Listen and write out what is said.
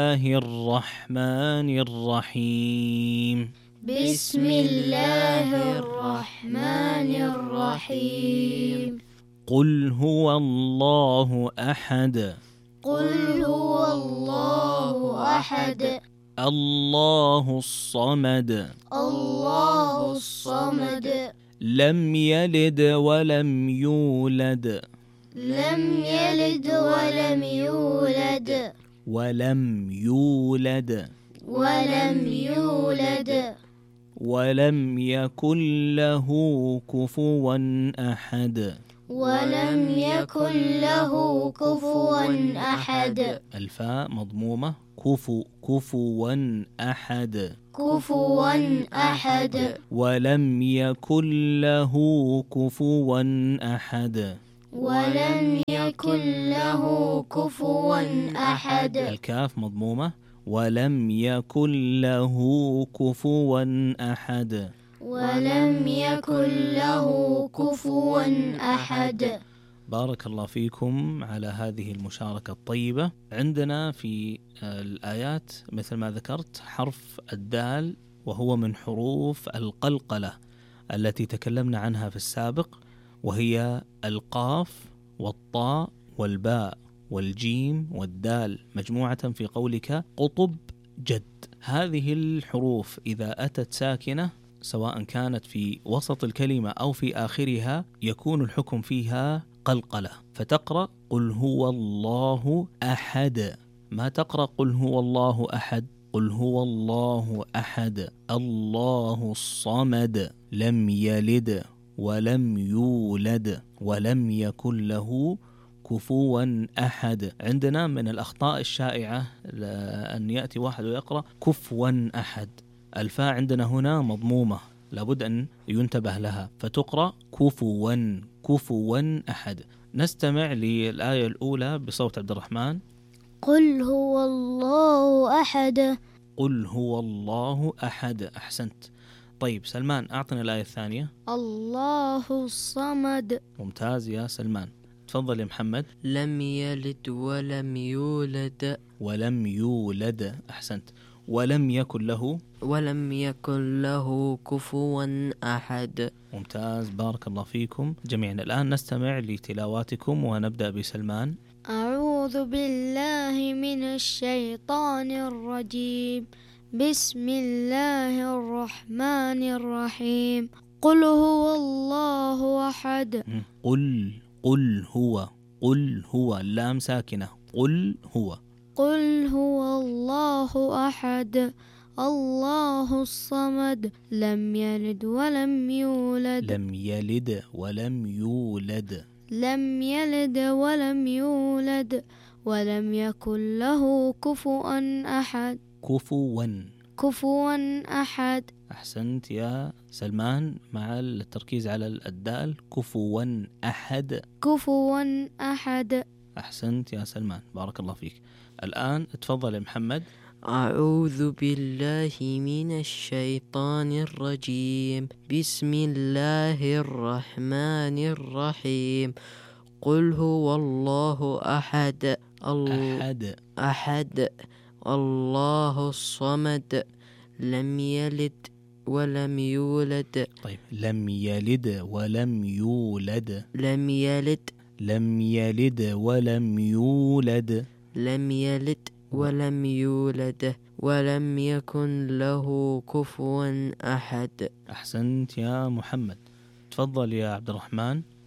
الله الرحمن الرحيم. بسم الله الرحمن الرحيم. قل هو الله أحد. قل هو الله أحد. الله الصمد. الله الصمد. لم يلد ولم يولد. لم يلد ولم يولد. ولم يولد. ولم يولد. ولم يكن له كفوا أحد. ولم يكن له كفوا أحد. الفاء مضمومة. كفوا أحد. كفوا أحد. ولم يكن له كفوا أحد. ولم يكن له كفوا أحد. الكاف مضمومة. ولم يكن له كفوا أحد. ولم يكن له كفوا أحد. بارك الله فيكم على هذه المشاركة الطيبة. عندنا في الآيات مثل ما ذكرت حرف الدال، وهو من حروف القلقلة التي تكلمنا عنها في السابق، وهي القاف والطاء والباء والجيم والدال مجموعة في قولك قطب جد. هذه الحروف إذا أتت ساكنة سواء كانت في وسط الكلمة أو في آخرها يكون الحكم فيها قلقلة، فتقرأ قل هو الله أحد. ما تقرأ قل هو الله أحد. قل هو الله أحد الله الصمد لم يلد ولم يولد ولم يكن له كفوا أحد. عندنا من الأخطاء الشائعة أن يأتي واحد ويقرأ كفوا أحد. الفاء عندنا هنا مضمومة، لابد أن ينتبه لها، فتقرأ كفوا أحد. نستمع للآية الأولى بصوت عبد الرحمن. قل هو الله أحد. قل هو الله أحد. أحسنت. طيب سلمان أعطنا الآية الثانية. الله الصمد. ممتاز يا سلمان. تفضل يا محمد. لم يلد ولم يولد. ولم يولد. أحسنت. ولم يكن له كفوا أحد. ممتاز، بارك الله فيكم جميعا. الآن نستمع لتلاواتكم ونبدأ بسلمان. أعوذ بالله من الشيطان الرجيم. بسم الله الرحمن الرحيم. قل هو الله أحد. قل هو اللام ساكنة. قل هو الله أحد الله الصمد لم يلد ولم يولد. لم يلد ولم يولد. لم يلد ولم يولد ولم يكن له كفوا أحد. كفوا أحد. أحسنت يا سلمان، مع التركيز على الدال. كفوا أحد. كفوا أحد. أحسنت يا سلمان، بارك الله فيك. الآن تفضل يا محمد. أعوذ بالله من الشيطان الرجيم. بسم الله الرحمن الرحيم. قل هو الله أحد. أحد الله الصمد لم يلد ولم يولد. طيب لم يلد ولم يولد. لم يلد ولم يولد. لم يلد ولم يولد ولم يكن له كفوا أحد. أحسنت يا محمد. تفضل يا عبد الرحمن.